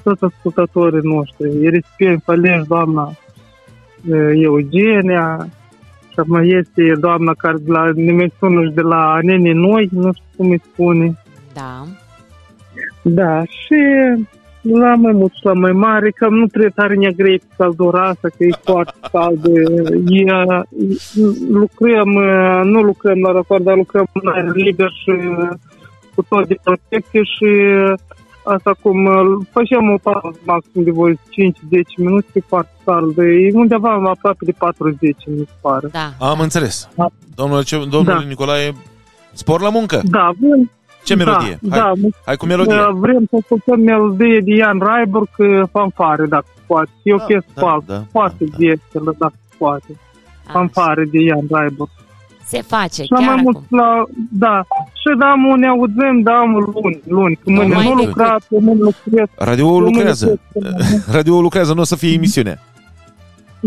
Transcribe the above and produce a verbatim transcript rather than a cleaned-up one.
toți ascultătorii noștri. Îi respect pe aleși doamna Eugenia, și mai este doamna care de la nemexunul de la Nene Noi, nu știu cum îi spune. Da. Da, și la mai mult și la mai mare, că nu trebuie tare negrei cu căldura asta, că e foarte cald. E, lucrăm, nu lucrăm la racord, dar lucrăm în aer liber și cu tot de protecție și asta cum facem o pauză maxim de voi cinci zece minute, e foarte cald. E undeva aproape de patruzeci, mi se pare. Da. Am înțeles. Da. Domnule, domnule Da. Nicolae, spor la muncă. Da, vrem. Ce melodie? Da, Hai, da. hai cu melodie. Vrem să ascultăm melodie de Ian Reiburg, Fanfare, dacă poate. Eu Da, chestia da, fac, da, foarte da, vesel, dacă poate. Fanfare de Ian Reiburg. Se face, Și la chiar mai mult acum. la, da. Și da, mă, ne auzim, da, mă, luni, luni. Că mâine mai nu decât. lucrați, mâine lucrez. Radioul Eu mâine lucrează. lucrez. Radioul lucrează, nu o să fie emisiunea.